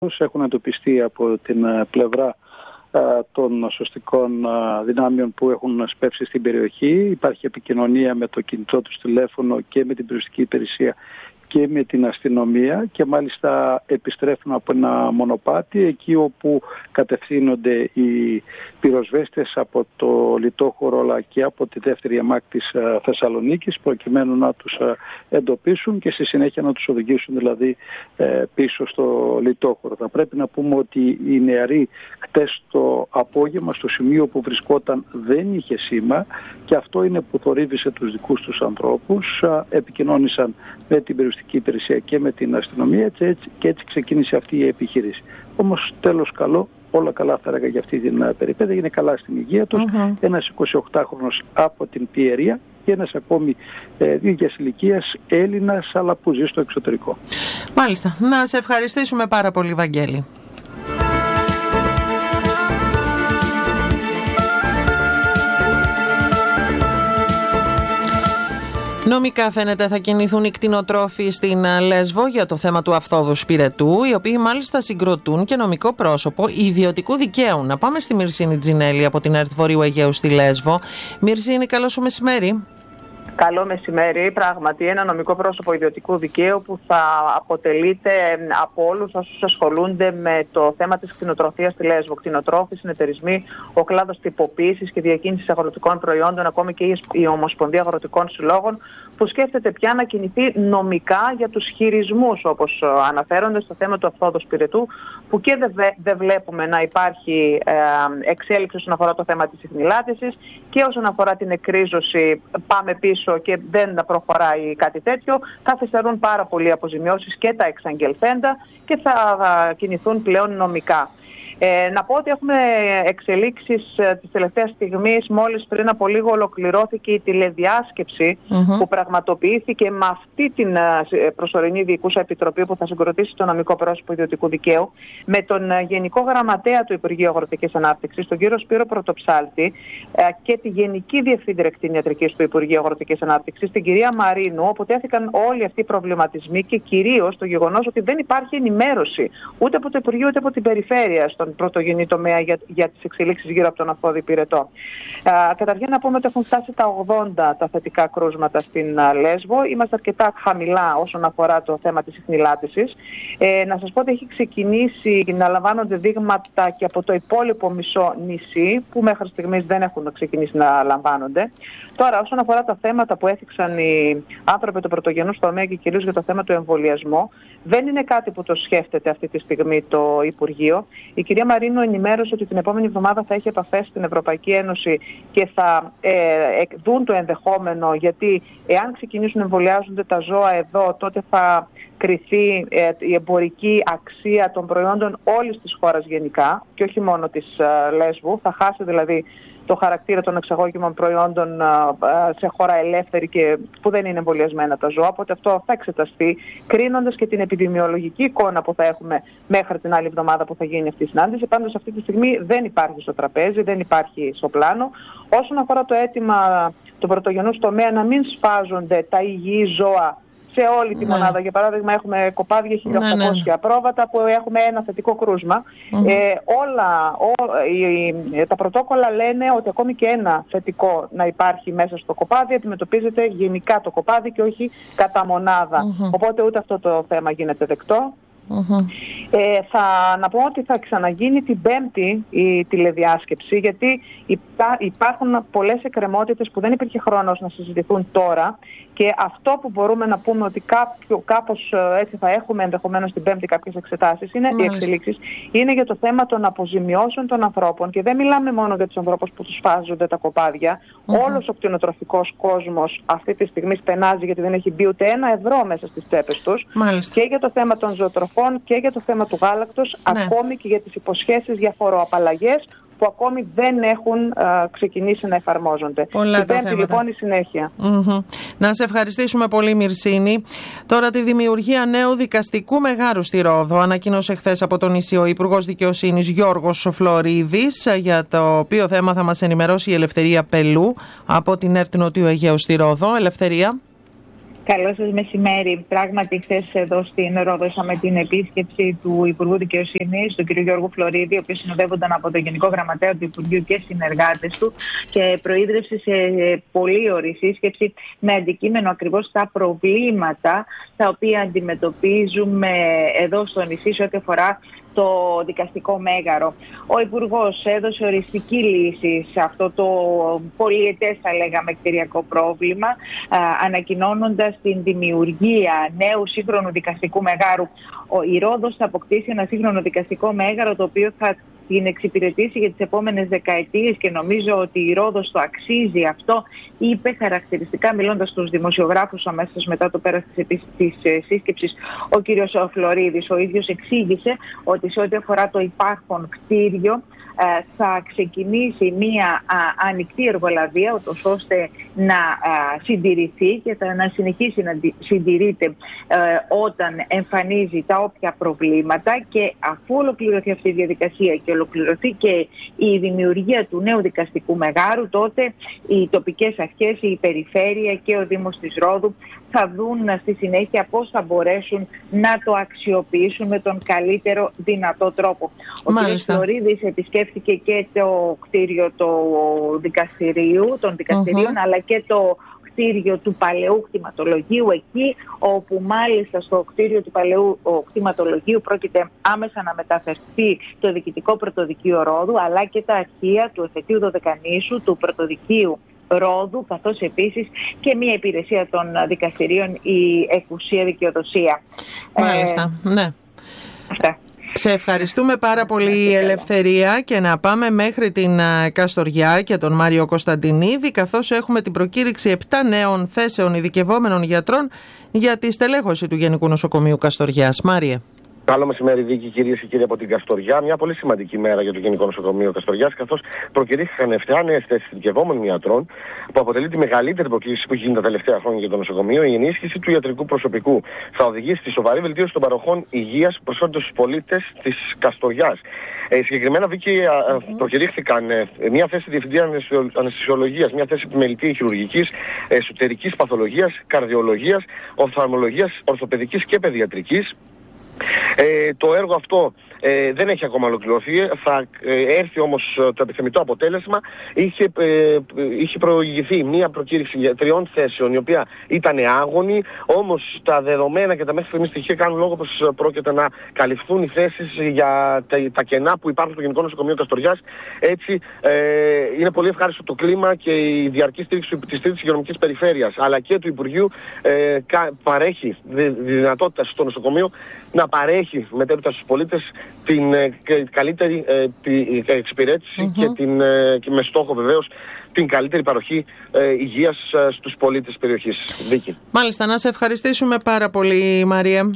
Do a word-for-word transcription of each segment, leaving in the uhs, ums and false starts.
έχουν εντοπιστεί από την πλευρά των σωστικών δυνάμεων που έχουν σπεύσει στην περιοχή. Υπάρχει επικοινωνία με το κινητό τους τηλέφωνο και με την περιοριστική υπηρεσία και με την αστυνομία και μάλιστα επιστρέφουν από ένα μονοπάτι εκεί όπου κατευθύνονται οι πυροσβέστες από το Λιτόχωρο αλλά και από τη δεύτερη ΕΜΑΚ της Θεσσαλονίκης προκειμένου να τους εντοπίσουν και στη συνέχεια να τους οδηγήσουν δηλαδή πίσω στο Λιτόχωρο. Θα πρέπει να πούμε ότι οι νεαροί χτες το απόγευμα στο σημείο που βρισκόταν δεν είχε σήμα και αυτό είναι που θορύβησε τους δικούς τους ανθρώπους. Επικοινώνησαν με την περιοριστική υπηρεσία και με την αστυνομία και έτσι, και έτσι ξεκίνησε αυτή η επιχείρηση. Όμως τέλος καλό, όλα καλά θα έλεγα για αυτή την περιπέτεια, είναι καλά στην υγεία τους. Mm-hmm. Ένας εικοσιοκτάχρονος από την Πιερία και ένας ακόμη ε, ίδιας ηλικίας Έλληνας αλλά που ζει στο εξωτερικό. Μάλιστα. Να σε ευχαριστήσουμε πάρα πολύ, Βαγγέλη. Νομικά φαίνεται θα κινηθούν οι κτηνοτρόφοι στην Λέσβο για το θέμα του αυθόδου σπηρετού, οι οποίοι μάλιστα συγκροτούν και νομικό πρόσωπο ιδιωτικού δικαίου. Να πάμε στη Μυρσίνη Τζινέλη από την ΕΡΤ Βορείου Αιγαίου στη Λέσβο. Μυρσίνη, καλό σου μεσημέρι. Καλό μεσημέρι. Πράγματι, ένα νομικό πρόσωπο ιδιωτικού δικαίου που θα αποτελείται από όλους όσους ασχολούνται με το θέμα της κτηνοτροφίας στη Λέσβο. Κτηνοτρόφοι, συνεταιρισμοί, ο κλάδος τυποποίησης και διακίνησης αγροτικών προϊόντων, ακόμη και η Ομοσπονδία Αγροτικών Συλλόγων, που σκέφτεται πια να κινηθεί νομικά για τους χειρισμούς, όπως αναφέρονται στο θέμα του αυθόδου σπηρετού, που και δεν δε βλέπουμε να υπάρχει ε, εξέλιξη όσον αφορά το θέμα της ιχνηλάτησης και όσον αφορά την εκρίζωση, πάμε πίσω και δεν προχωράει κάτι τέτοιο. Θα φυστερούν πάρα πολλοί αποζημιώσεις και τα εξαγγελθέντα και θα κινηθούν πλέον νομικά. Ε, να πω ότι έχουμε εξελίξεις ε, της τελευταίας στιγμής. Μόλις πριν από λίγο ολοκληρώθηκε η τηλεδιάσκεψη mm-hmm. που πραγματοποιήθηκε με αυτή την ε, προσωρινή διοικούσα επιτροπή που θα συγκροτήσει το νομικό πρόσωπο ιδιωτικού δικαίου με τον ε, Γενικό Γραμματέα του Υπουργείου Αγροτικής Ανάπτυξης, τον κύριο Σπύρο Πρωτοψάλτη ε, και τη Γενική Διευθύντρια Κτηνιατρικής του Υπουργείου Αγροτικής Ανάπτυξης, την κυρία Μαρίνου, όπου τέθηκαν όλοι αυτοί οι προβληματισμοί και κυρίως το γεγονός ότι δεν υπάρχει ενημέρωση ούτε από το Υπουργείο ούτε από την Περιφέρεια στον πρωτογενή τομέα για, για τις εξελίξεις γύρω από τον αυθόδη πυρετό. Α, καταρχήν να πούμε ότι έχουν φτάσει τα ογδόντα τα θετικά κρούσματα στην α, Λέσβο. Είμαστε αρκετά χαμηλά όσον αφορά το θέμα της ιχνηλάτησης. Ε, να σας πω ότι έχει ξεκινήσει να λαμβάνονται δείγματα και από το υπόλοιπο μισό νησί, που μέχρι στιγμής δεν έχουν ξεκινήσει να λαμβάνονται. Τώρα, όσον αφορά τα θέματα που έθιξαν οι άνθρωποι του πρωτογενού τομέα και κυρίως για το θέμα του εμβολιασμού, δεν είναι κάτι που το σκέφτεται αυτή τη στιγμή το Υπουργείο. Η κυρία Μαρίνου ενημέρωσε ότι την επόμενη εβδομάδα θα έχει επαφές στην Ευρωπαϊκή Ένωση και θα ε, δουν το ενδεχόμενο, γιατί εάν ξεκινήσουν να εμβολιάζονται τα ζώα εδώ, τότε θα κριθεί ε, η εμπορική αξία των προϊόντων όλης της χώρας γενικά και όχι μόνο της ε, Λέσβου. Θα χάσει δηλαδή το χαρακτήρα των εξαγώγημων προϊόντων σε χώρα ελεύθερη και που δεν είναι εμβολιασμένα τα ζώα. Οπότε αυτό θα εξεταστεί, κρίνοντας και την επιδημιολογική εικόνα που θα έχουμε μέχρι την άλλη εβδομάδα που θα γίνει αυτή η συνάντηση. Πάντως αυτή τη στιγμή δεν υπάρχει στο τραπέζι, δεν υπάρχει στο πλάνο. Όσον αφορά το αίτημα του πρωτογενούς τομέα να μην σφάζονται τα υγιή ζώα σε όλη τη ναι. μονάδα. Για παράδειγμα, έχουμε κοπάδια χίλια οκτακόσια ναι, ναι. πρόβατα που έχουμε ένα θετικό κρούσμα. Mm-hmm. Ε, όλα ό, οι, οι, τα πρωτόκολλα λένε ότι ακόμη και ένα θετικό να υπάρχει μέσα στο κοπάδι αντιμετωπίζεται γενικά το κοπάδι και όχι κατά μονάδα. Mm-hmm. Οπότε ούτε αυτό το θέμα γίνεται δεκτό. Mm-hmm. Ε, θα να πω ότι θα ξαναγίνει την Πέμπτη η τηλεδιάσκεψη, γιατί υπά, υπάρχουν πολλές εκκρεμότητες που δεν υπήρχε χρόνος να συζητηθούν τώρα, και αυτό που μπορούμε να πούμε ότι κάποιο, κάπως έτσι θα έχουμε ενδεχομένως την Πέμπτη κάποιες εξετάσεις, είναι οι εξελίξεις, είναι για το θέμα των αποζημιώσεων των ανθρώπων, και δεν μιλάμε μόνο για τους ανθρώπους που τους φάζονται τα κοπάδια. Mm-hmm. Όλος ο κτηνοτροφικός κόσμος αυτή τη στιγμή στενάζει, γιατί δεν έχει μπει ούτε ένα ευρώ μέσα στις τσέπες τους. Μάλιστα. Και για το θέμα των ζωοτροφών και για το θέμα του γάλακτος, ναι. ακόμη και για τις υποσχέσεις για φοροαπαλλαγές που ακόμη δεν έχουν α, ξεκινήσει να εφαρμόζονται. Πολλά τα θέματα. Λοιπόν η συνέχεια. Mm-hmm. Να σε ευχαριστήσουμε πολύ, Μυρσίνη. Τώρα, τη δημιουργία νέου δικαστικού μεγάρου στη Ρόδο ανακοίνωσε χθες από τον νησί ο Υπουργός Δικαιοσύνης Γιώργος Φλωρίδης, για το οποίο θέμα θα μας ενημερώσει η Ελευθερία Πελού από την ΕΡΤ Νοτιού Αιγαίου στη Ρόδο. Ελευθερία. Καλό σας μεσημέρι. Πράγματι, χθες εδώ στην Ρόδο είχαμε την επίσκεψη του Υπουργού Δικαιοσύνης, του κ. Γιώργου Φλωρίδη, ο οποίος συνοδεύονταν από τον Γενικό Γραμματέα του Υπουργείου και συνεργάτες του και προείδρευσε σε πολύ ωραία σύσκεψη με αντικείμενο ακριβώς τα προβλήματα τα οποία αντιμετωπίζουμε εδώ στο νησί σε ό,τι αφορά το δικαστικό μέγαρο. Ο Υπουργός έδωσε οριστική λύση σε αυτό το πολυετές, θα λέγαμε, κτηριακό πρόβλημα, α, ανακοινώνοντας την δημιουργία νέου σύγχρονου δικαστικού μεγάρου. Ο, η Ρόδος θα αποκτήσει ένα σύγχρονο δικαστικό μέγαρο, το οποίο θα την εξυπηρετήσει για τις επόμενες δεκαετίες και νομίζω ότι η Ρόδος το αξίζει αυτό, είπε χαρακτηριστικά μιλώντας στους δημοσιογράφους αμέσως μετά το πέρας της, της σύσκεψης ο κύριος Φλωρίδης. Ο ίδιος εξήγησε ότι σε ό,τι αφορά το υπάρχον κτίριο θα ξεκινήσει μία α, ανοιχτή εργολαβία, ούτως ώστε να α, συντηρηθεί και θα, να συνεχίσει να συντηρείται α, όταν εμφανίζει τα όποια προβλήματα, και αφού ολοκληρωθεί αυτή η διαδικασία και ολοκληρωθεί και η δημιουργία του νέου δικαστικού μεγάρου, τότε οι τοπικές αρχές, η περιφέρεια και ο Δήμος της Ρόδου θα δουν στη συνέχεια πώς θα μπορέσουν να το αξιοποιήσουν με τον καλύτερο δυνατό τρόπο. Ο κ. Φλωρίδης επισκέφθηκε και το κτίριο του δικαστηρίου, των δικαστηρίων, uh-huh. αλλά και το κτίριο του παλαιού κτηματολογίου εκεί, όπου μάλιστα στο κτίριο του παλαιού κτηματολογίου πρόκειται άμεσα να μεταφερθεί το Διοικητικό Πρωτοδικείο Ρόδου, αλλά και τα αρχεία του Εφετείου Δωδεκανήσου, του Πρωτοδικείου Ρόδου, καθώς επίσης και μια υπηρεσία των δικαστηρίων, η Εκουσία Δικαιοδοσία. Μάλιστα, ε, ναι. Αυτά. Σε ευχαριστούμε πάρα πολύ, Ελευθερία, και να πάμε μέχρι την Καστοριά και τον Μάριο Κωνσταντινίδη, καθώς έχουμε την προκήρυξη επτά νέων θέσεων ειδικευόμενων γιατρών για τη στελέχωση του Γενικού Νοσοκομείου Καστοριάς. Μάριε. Καλό μεσημέρι, Βίκη, κυρίες και κύριοι από την Καστοριά. Μια πολύ σημαντική μέρα για το Γενικό Νοσοκομείο Καστοριάς, καθώς προκηρύχθηκαν επτά νέες θέσεις ειδικευόμενων ιατρών, που αποτελεί τη μεγαλύτερη προκήρυξη που έχει γίνει τα τελευταία χρόνια για το νοσοκομείο. Η ενίσχυση του ιατρικού προσωπικού θα οδηγήσει στη σοβαρή βελτίωση των παροχών υγείας που προσφέρονται στους πολίτες της Καστοριάς. Ε, συγκεκριμένα, Βίκη, mm-hmm. προκηρύχθηκαν ε, μια θέση διευθυντή αναισθησιολογίας, μια θέση επιμελητή χειρουργικής, εσωτερικής παθολογίας, καρδιολογίας, οφθαλμολογίας, ορθοπαιδικής και παιδιατρικής. Ε, το έργο αυτό ε, δεν έχει ακόμα ολοκληρωθεί, θα ε, έρθει όμως το επιθυμητό αποτέλεσμα. Είχε, ε, είχε προηγηθεί μία προκήρυξη για τριών θέσεων, η οποία ήταν άγωνη, όμως τα δεδομένα και τα μέχρι στιγμής στοιχεία κάνουν λόγο πως πρόκειται να καλυφθούν οι θέσεις για τα, τα κενά που υπάρχουν στο Γενικό Νοσοκομείο Καστοριάς. Έτσι ε, είναι πολύ ευχάριστο το κλίμα και η διαρκή στήριξη της Τρίτης Υγειονομικής Περιφέρειας αλλά και του Υπουργείου ε, κα, παρέχει τη δυνατότητα στο νοσοκομείο να παρέχει μετέπειτα στους πολίτες την ε, καλύτερη ε, τη, ε, εξυπηρέτηση mm-hmm. και, την, ε, και με στόχο βεβαίως την καλύτερη παροχή ε, υγείας ε, στους πολίτες της περιοχής. Βίκη. Μάλιστα, να σε ευχαριστήσουμε πάρα πολύ, Μαρία.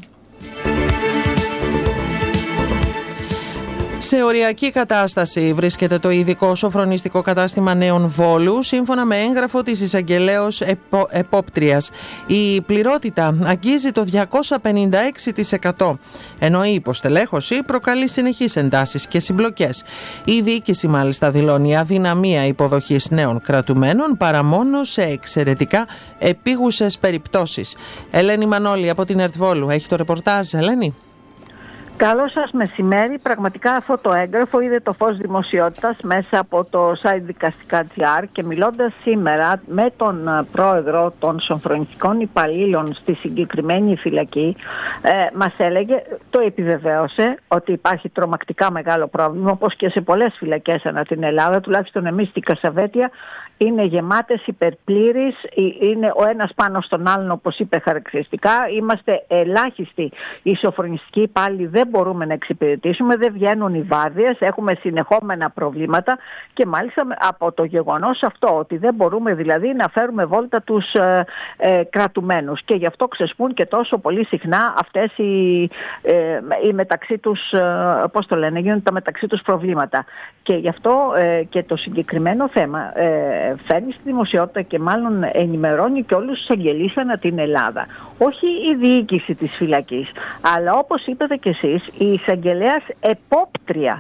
Σε οριακή κατάσταση βρίσκεται το ειδικό σοφρονιστικό κατάστημα Νέων Βόλου, σύμφωνα με έγγραφο της εισαγγελέως επο, επόπτριας. Η πληρότητα αγγίζει το διακόσια πενήντα έξι τοις εκατό, ενώ η υποστελέχωση προκαλεί συνεχείς εντάσεις και συμπλοκές. Η διοίκηση μάλιστα δηλώνει αδυναμία υποδοχής νέων κρατουμένων παρά μόνο σε εξαιρετικά επίγουσες περιπτώσεις. Ελένη Μανώλη από την Ερτβόλου έχει το ρεπορτάζ. Ελένη. Καλό σας μεσημέρι. Πραγματικά αυτό το έγγραφο είδε το φως δημοσιότητας μέσα από το site δικαστικά.gr και μιλώντας σήμερα με τον πρόεδρο των σοφρονιστικών υπαλλήλων στη συγκεκριμένη φυλακή, ε, μας έλεγε, το επιβεβαίωσε, ότι υπάρχει τρομακτικά μεγάλο πρόβλημα, όπως και σε πολλές φυλακές ανά την Ελλάδα, τουλάχιστον εμείς στην Κασαβέτια είναι γεμάτες, υπερπλήρεις, είναι ο ένας πάνω στον άλλον, όπως είπε χαρακτηριστικά. Είμαστε ελάχιστοι οι σοφρονιστικοί υπάλληλοι, δεν μπορούμε να εξυπηρετήσουμε, δεν βγαίνουν οι βάρδιες, έχουμε συνεχόμενα προβλήματα και μάλιστα από το γεγονός αυτό, ότι δεν μπορούμε δηλαδή να φέρουμε βόλτα τους ε, ε, κρατουμένους, και γι' αυτό ξεσπούν και τόσο πολύ συχνά αυτές οι, ε, οι μεταξύ τους, ε, πώς το λένε, γίνονται τα μεταξύ τους προβλήματα. Και γι' αυτό ε, και το συγκεκριμένο θέμα ε, φέρνει στη δημοσιότητα και μάλλον ενημερώνει και όλους τους αγγελείς ανά την Ελλάδα. Όχι η διοίκηση της φυλακής, αλλά όπως είπατε κι εσείς, η εισαγγελέας επόπτρια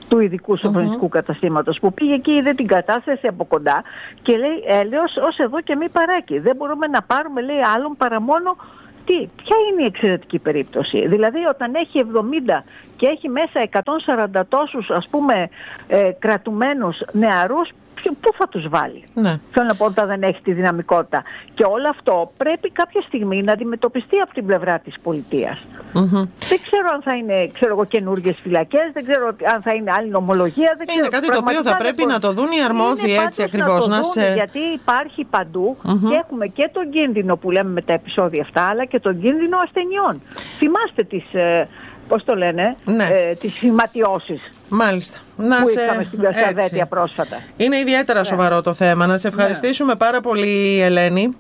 του ειδικού σοφρονιστικού mm-hmm. καταστήματος, που πήγε εκεί, είδε την κατάσταση από κοντά και λέει έλεος ως εδώ και μη παράκει. Δεν μπορούμε να πάρουμε, λέει, άλλον παρά μόνο τι. Ποια είναι η εξαιρετική περίπτωση? Δηλαδή όταν έχει εβδομήντα και έχει μέσα εκατόν σαράντα τόσους, ας πούμε, ε, κρατουμένους νεαρούς, πού θα τους βάλει? Ναι. Θέλω να πω, όταν δεν έχει τη δυναμικότητα. Και όλο αυτό πρέπει κάποια στιγμή να αντιμετωπιστεί από την πλευρά της πολιτείας. Mm-hmm. Δεν ξέρω αν θα είναι, ξέρω εγώ, καινούργιες φυλακές, δεν ξέρω αν θα είναι άλλη νομολογία. Δεν είναι ξέρω, κάτι το οποίο θα πρέπει να το δουν οι αρμόδιοι, έτσι ακριβώς. Να να σε... Γιατί υπάρχει παντού mm-hmm. και έχουμε και τον κίνδυνο που λέμε με τα επεισόδια αυτά, αλλά και τον κίνδυνο ασθενειών. Θυμάστε τις... Ε, πώς το λένε, ναι. ε, τις φυματιώσεις. Μάλιστα. Να που σε... είχαμε στην Κωνσταντέτια πρόσφατα. Είναι ιδιαίτερα ναι. σοβαρό το θέμα. Να σε ευχαριστήσουμε ναι. πάρα πολύ, Ελένη.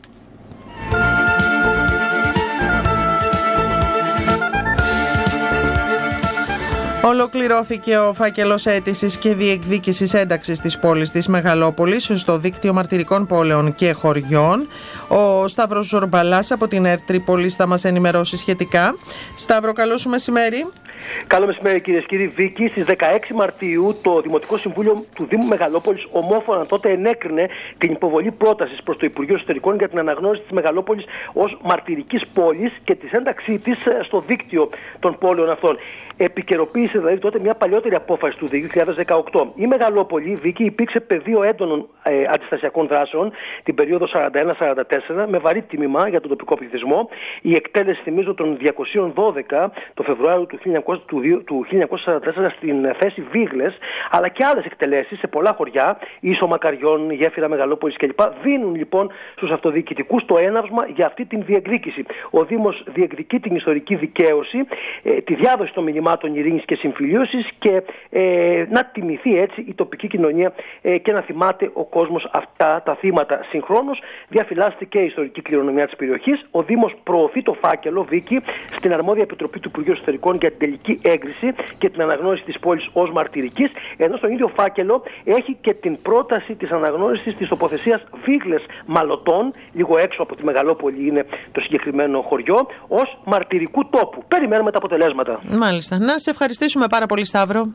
Ολοκληρώθηκε ο φάκελος αίτησης και διεκδίκησης ένταξης της πόλης της Μεγαλόπολης στο δίκτυο μαρτυρικών πόλεων και χωριών. Ο Σταύρος Ζορμπαλάς από την ΕΡΤ Τρίπολης θα μας ενημερώσει σχετικά. Σταύρο, καλό σου μεσημέρι. Καλό μεσημέρι, κυρίες και κύριοι. Βίκη, στις δεκαέξι Μαρτίου το Δημοτικό Συμβούλιο του Δήμου Μεγαλόπολης ομόφωνα τότε ενέκρινε την υποβολή πρότασης προς το Υπουργείο Εσωτερικών για την αναγνώριση της Μεγαλόπολης ως μαρτυρικής πόλης και της ένταξή της στο δίκτυο των πόλεων αυτών. Επικαιροποίησε δηλαδή τότε μια παλιότερη απόφαση του δύο χιλιάδες δεκαοκτώ. Η Μεγαλόπολη, Βίκη, υπήρξε πεδίο έντονων ε, αντιστασιακών δράσεων την περίοδο σαράντα ένα σαράντα τέσσερα με βαρύ τίμημα για τον τοπικό πληθυσμό. Η εκτέλεση, θυμίζω, των διακοσίων δώδεκα το Φεβρουάριο του χίλια εννιακόσια σαράντα τέσσερα στην θέση Βίγλες, αλλά και άλλες εκτελέσεις σε πολλά χωριά, Ίσο Μακαριών, Γέφυρα Μεγαλόπολης κλπ. Δίνουν λοιπόν στους αυτοδιοικητικούς το έναυσμα για αυτή την διεκδίκηση. Ο Δήμος διεκδικεί την ιστορική δικαίωση, ε, τη διάδοση των μηνυμάτων ειρήνης και συμφιλίωσης και ε, να τιμηθεί έτσι η τοπική κοινωνία ε, και να θυμάται ο κόσμος αυτά τα θύματα. Συγχρόνως διαφυλάσσεται και η ιστορική κληρονομιά της περιοχής. Ο Δήμος προωθεί το φάκελο, Βίκη, στην αρμόδια επιτροπή του Υπουργείου Εσωτερικών για την τελική έγκριση και την αναγνώριση της πόλης ως μαρτυρικής, ενώ στον ίδιο φάκελο έχει και την πρόταση της αναγνώρισης της τοποθεσίας Βίγλες Μαλωτών, λίγο έξω από τη Μεγαλόπολη είναι το συγκεκριμένο χωριό, ως μαρτυρικού τόπου. Περιμένουμε τα αποτελέσματα. Μάλιστα. Να σε ευχαριστήσουμε πάρα πολύ, Σταύρο.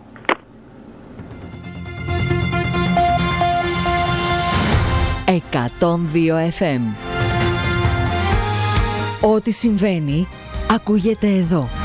εκατόν δύο εφ εμ. Ό,τι συμβαίνει ακούγεται εδώ.